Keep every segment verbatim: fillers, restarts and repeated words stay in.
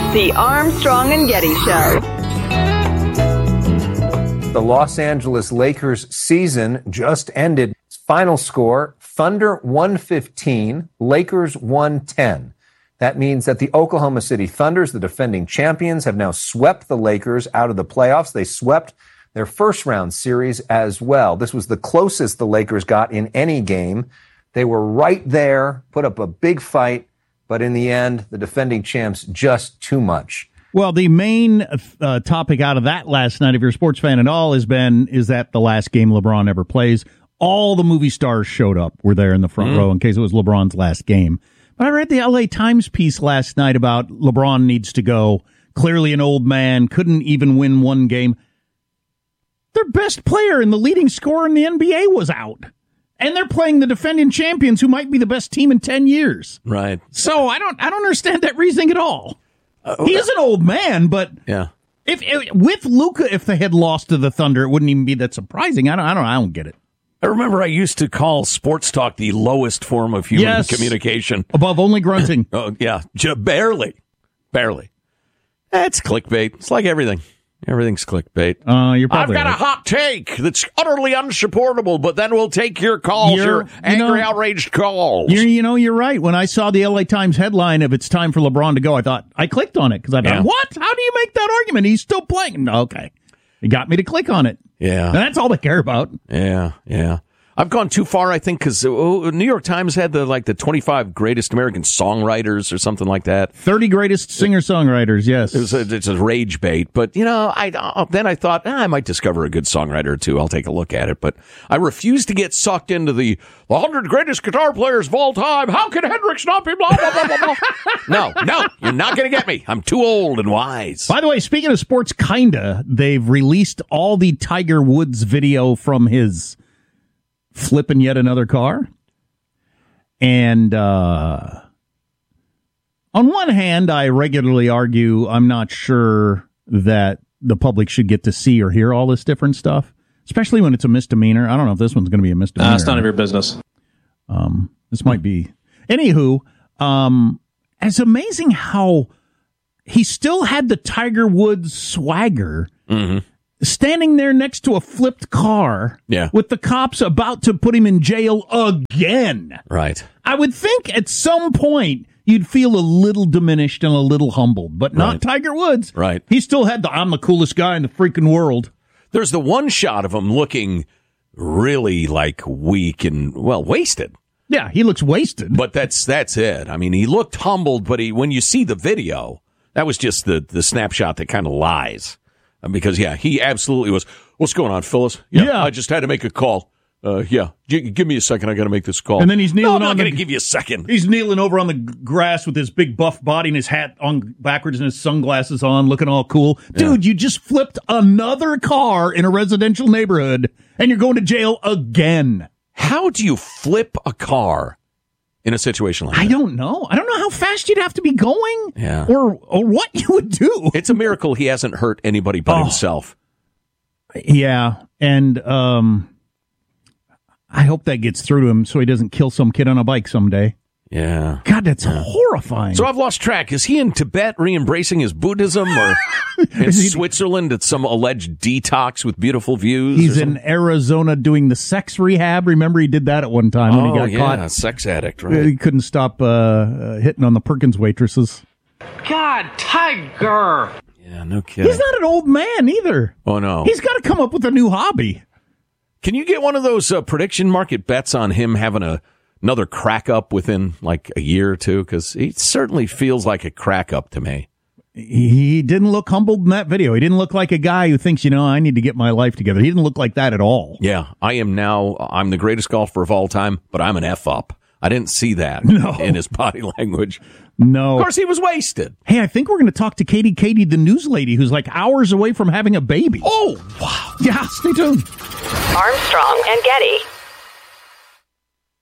The Armstrong and Getty Show. The Los Angeles Lakers season just ended. Final score, Thunder one fifteen, Lakers one ten. That means that the Oklahoma City Thunders, the defending champions, have now swept the Lakers out of the playoffs. They swept their first round series as well. This was the closest the Lakers got in any game. They were right there, put up a big fight, but in the end, the defending champs just too much. Well, the main uh, topic out of that last night, if you're a sports fan at all, has been, is that the last game LeBron ever plays? All the movie stars showed up, were there in the front mm. row in case it was LeBron's last game. But I read the L A Times piece last night about LeBron needs to go. Clearly an old man, couldn't even win one game. Their best player and the leading scorer in the N B A was out. And they're playing the defending champions who might be the best team in ten years. Right. So I don't I don't understand that reasoning at all. Uh, he is an old man, but yeah. if, if with Luka, if they had lost to the Thunder, it wouldn't even be that surprising. I don't I don't I don't get it. I remember I used to call sports talk the lowest form of human yes. communication. Above only grunting. Oh, yeah. J- barely. Barely. That's clickbait. It's like everything. Everything's clickbait. Uh, you're probably I've got right. a hot take that's utterly unsupportable, but then we'll take your calls, you're, your angry, you know, outraged calls. You're, you know, you're right. When I saw the L A Times headline of it's time for LeBron to go, I thought, I clicked on it because I thought, yeah. what? How do you make that argument? He's still playing. No, okay. It got me to click on it. Yeah. And that's all they care about. Yeah, yeah. I've gone too far, I think, because oh, New York Times had the like the twenty-five greatest American songwriters or something like that. thirty greatest singer-songwriters, yes. It was a, it's a rage bait. But, you know, I uh, then I thought, eh, I might discover a good songwriter or two. I'll take a look at it. But I refuse to get sucked into the one hundred greatest guitar players of all time. How can Hendrix not be blah, blah, blah, blah, blah? No, no, you're not going to get me. I'm too old and wise. By the way, speaking of sports, kinda, they've released all the Tiger Woods video from his flipping yet another car. And uh, on one hand, I regularly argue I'm not sure that the public should get to see or hear all this different stuff, especially when it's a misdemeanor. I don't know if this one's going to be a misdemeanor. Uh, it's none of your business. Um, this might be. Anywho, um, it's amazing how he still had the Tiger Woods swagger. Mm-hmm. Standing there next to a flipped car yeah. with the cops about to put him in jail again. Right. I would think at some point you'd feel a little diminished and a little humbled, but not right. Tiger Woods. Right. He still had the, I'm the coolest guy in the freaking world. There's the one shot of him looking really like weak and, well, wasted. Yeah, he looks wasted. But that's that's it. I mean, he looked humbled, but he when you see the video, that was just the, the snapshot that kind of lies. Because, yeah, he absolutely was. What's going on, Phyllis? Yeah, yeah. I just had to make a call. Uh, yeah, G- give me a second. I got to make this call. And then he's kneeling no, I'm not on going the. to give you a second. He's kneeling over on the grass with his big buff body and his hat on backwards and his sunglasses on, looking all cool. Dude, yeah. You just flipped another car in a residential neighborhood, and you're going to jail again. How do you flip a car in a situation like that? I don't know. I don't know how fast you'd have to be going, yeah, or or what you would do. It's a miracle he hasn't hurt anybody but oh. himself. Yeah, and um, I hope that gets through to him so he doesn't kill some kid on a bike someday. Yeah. God, that's yeah. horrifying. So I've lost track. Is he in Tibet re-embracing his Buddhism, or in Switzerland at some alleged detox with beautiful views? He's in Arizona doing the sex rehab. Remember, he did that at one time when oh, he got yeah, caught. Yeah, sex addict, right? He couldn't stop uh, uh, hitting on the Perkins waitresses. God, Tiger! Yeah, no kidding. He's not an old man either. Oh, no. He's got to come up with a new hobby. Can you get one of those uh, prediction market bets on him having a another crack up within like a year or two? Because he certainly feels like a crack up to me. He didn't look humbled in that video. He didn't look like a guy who thinks, you know, I need to get my life together. He didn't look like that at all. Yeah, I am now, I'm the greatest golfer of all time, but I'm an F up. I didn't see that no. in his body language. No. Of course, he was wasted. Hey, I think we're going to talk to Katie Katie, the news lady, who's like hours away from having a baby. Oh, wow. Yeah, stay tuned. Armstrong and Getty.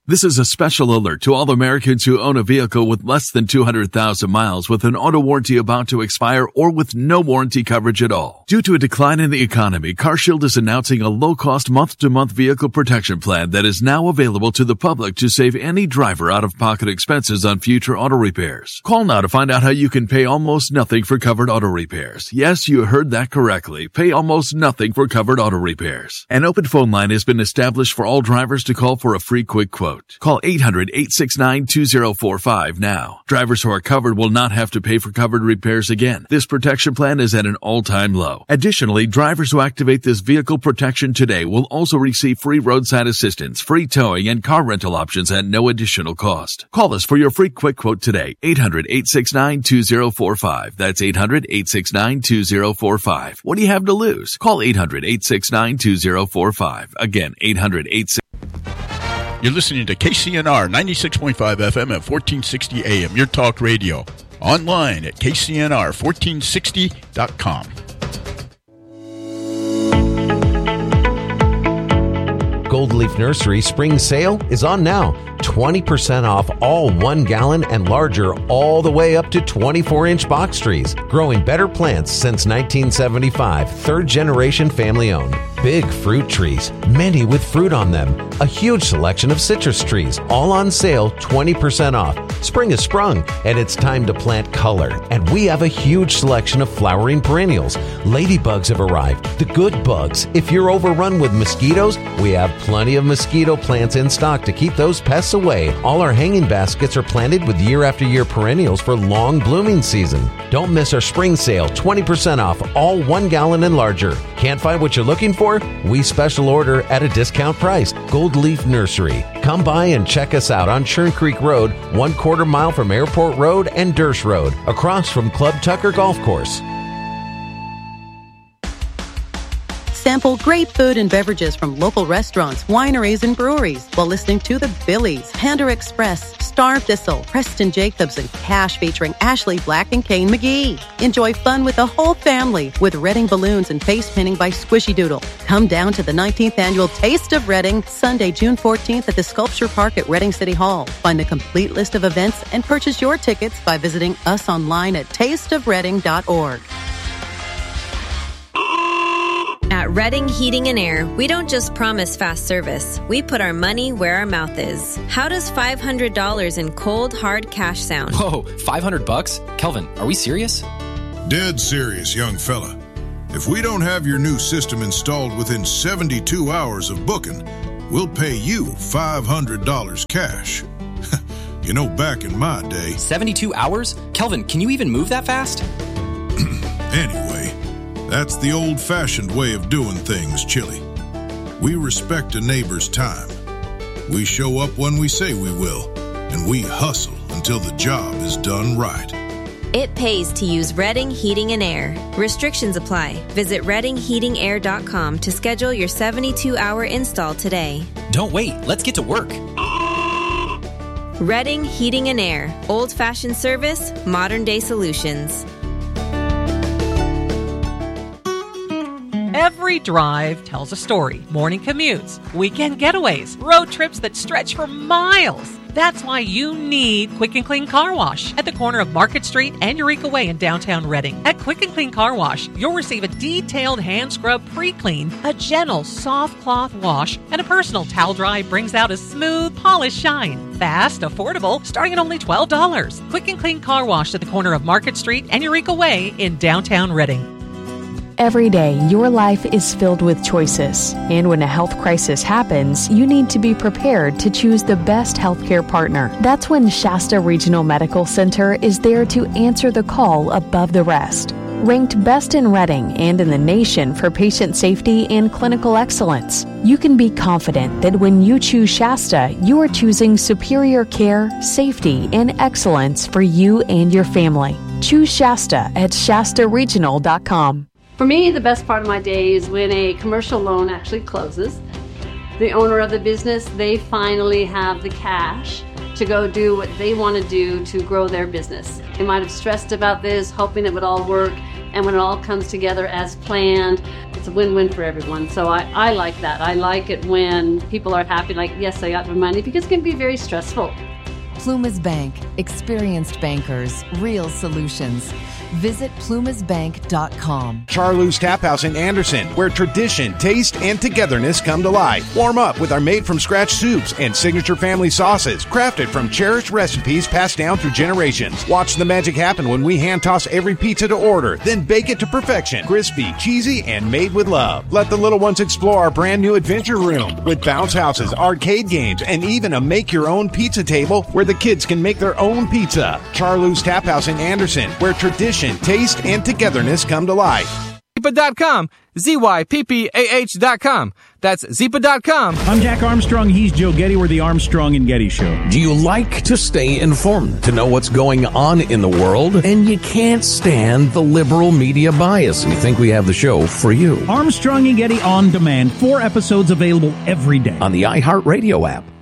This is a special alert to all Americans who own a vehicle with less than two hundred thousand miles with an auto warranty about to expire or with no warranty coverage at all. Due to a decline in the economy, CarShield is announcing a low-cost month-to-month vehicle protection plan that is now available to the public to save any driver out-of-pocket expenses on future auto repairs. Call now to find out how you can pay almost nothing for covered auto repairs. Yes, you heard that correctly. Pay almost nothing for covered auto repairs. An open phone line has been established for all drivers to call for a free quick quote. Call eight hundred, eight six nine, two zero four five now. Drivers who are covered will not have to pay for covered repairs again. This protection plan is at an all-time low. Additionally, drivers who activate this vehicle protection today will also receive free roadside assistance, free towing, and car rental options at no additional cost. Call us for your free quick quote today. eight hundred, eight six nine, two zero four five. That's eight hundred, eight six nine, two zero four five. What do you have to lose? Call eight hundred, eight six nine, two zero four five. Again, eight hundred, eight six nine. You're listening to K C N R ninety-six point five F M at fourteen sixty A M, your talk radio. Online at K C N R fourteen sixty dot com. Gold Leaf Nursery spring sale is on now. twenty percent off all one gallon and larger all the way up to twenty-four inch box trees. Growing better plants since nineteen seventy-five. Third generation family owned. Big fruit trees, many with fruit on them. A huge selection of citrus trees, all on sale, twenty percent off. Spring has sprung, and it's time to plant color. And we have a huge selection of flowering perennials. Ladybugs have arrived, the good bugs. If you're overrun with mosquitoes, we have plenty of mosquito plants in stock to keep those pests away. All our hanging baskets are planted with year after year perennials for long blooming season. Don't miss our spring sale, twenty percent off all one gallon and larger. Can't find what you're looking for? We special order at a discount price. Gold Leaf Nursery. Come by and check us out on Churn Creek Road, one quarter mile from Airport Road and Dersh Road, across from Club Tucker Golf Course. Sample great food and beverages from local restaurants, wineries, and breweries while listening to the Billies, Panda Express, Star Thistle, Preston Jacobs, and Cash featuring Ashley Black and Kane McGee. Enjoy fun with the whole family with Reading balloons and face painting by Squishy Doodle. Come down to the nineteenth Annual Taste of Reading, Sunday, June fourteenth at the Sculpture Park at Reading City Hall. Find the complete list of events and purchase your tickets by visiting us online at taste of reading dot org. At Reading Heating and Air, we don't just promise fast service. We put our money where our mouth is. How does five hundred dollars in cold, hard cash sound? Whoa, five hundred bucks? Kelvin, are we serious? Dead serious, young fella. If we don't have your new system installed within seventy-two hours of booking, we'll pay you five hundred dollars cash. You know, back in my day... seventy-two hours? Kelvin, can you even move that fast? Anyway... that's the old-fashioned way of doing things, Chili. We respect a neighbor's time. We show up when we say we will, and we hustle until the job is done right. It pays to use Reading Heating and Air. Restrictions apply. Visit reading heating air dot com to schedule your seventy-two hour install today. Don't wait. Let's get to work. Reading Heating and Air. Old-fashioned service, modern-day solutions. Every drive tells a story. Morning commutes, weekend getaways, road trips that stretch for miles. That's why you need Quick and Clean Car Wash at the corner of Market Street and Eureka Way in downtown Reading. At Quick and Clean Car Wash, you'll receive a detailed hand scrub pre-clean, a gentle soft cloth wash, and a personal towel dry brings out a smooth, polished shine. Fast, affordable, starting at only twelve dollars. Quick and Clean Car Wash at the corner of Market Street and Eureka Way in downtown Reading. Every day, your life is filled with choices. And when a health crisis happens, you need to be prepared to choose the best healthcare partner. That's when Shasta Regional Medical Center is there to answer the call above the rest. Ranked best in Reading and in the nation for patient safety and clinical excellence, you can be confident that when you choose Shasta, you are choosing superior care, safety, and excellence for you and your family. Choose Shasta at shasta regional dot com. For me, the best part of my day is when a commercial loan actually closes. The owner of the business, they finally have the cash to go do what they want to do to grow their business. They might have stressed about this, hoping it would all work, And when it all comes together as planned, it's a win-win for everyone. So I, I like that. I like it when people are happy, like, yes, I got my money, because it can be very stressful. Plumas Bank. Experienced bankers. Real solutions. Visit plumas bank dot com. Charlou's Tap House in Anderson, where tradition, taste, and togetherness come to life. Warm up with our made-from-scratch soups and signature family sauces, crafted from cherished recipes passed down through generations. Watch the magic happen when we hand-toss every pizza to order, then bake it to perfection. Crispy, cheesy, and made with love. Let the little ones explore our brand-new adventure room with bounce houses, arcade games, and even a make-your-own pizza table where the kids can make their own pizza. Charlou's Tap House in Anderson, where tradition, taste, and togetherness come to life. Zyppah dot com. Z Y P P A H dot com. That's Zyppah dot com. I'm Jack Armstrong. He's Joe Getty. We're the Armstrong and Getty Show. Do you like to stay informed, to know what's going on in the world, and you can't stand the liberal media bias? We think we have the show for you. Armstrong and Getty On Demand. Four episodes available every day. On the iHeartRadio app,